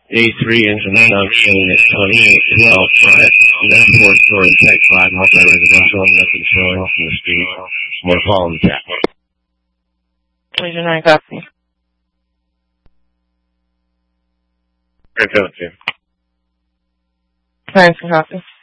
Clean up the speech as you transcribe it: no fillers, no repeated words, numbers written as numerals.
A3 engine junction at 2812, that's 4-story Tech 5 multi-residential, nothing showing from the street. More call on the tap. Legion 9 copy. Right, 9 copy.